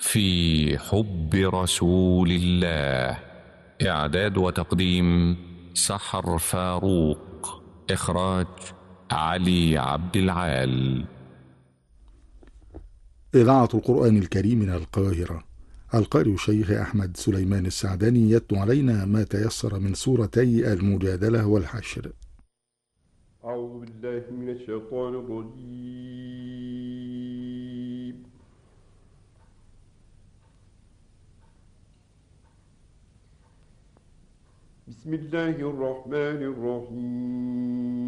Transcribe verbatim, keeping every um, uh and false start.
في حب رسول الله. إعداد وتقديم سحر فاروق. إخراج علي عبد العال. إذاعة القرآن الكريم من القاهرة. القارئ الشيخ أحمد سليمان السعدني يتلو علينا ما تيسر من سورتي المجادلة والحشر. أعوذ بالله من الشيطان الرجيم. بسم الله الرحمن الرحيم.